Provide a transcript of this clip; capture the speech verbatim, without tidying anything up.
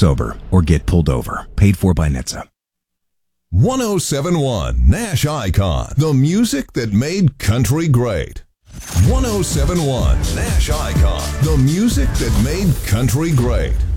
sober or get pulled over. Paid for by N H T S A. one oh seven point one Nash Icon, the music that made country great. one oh seven point one Nash Icon, the music that made country great.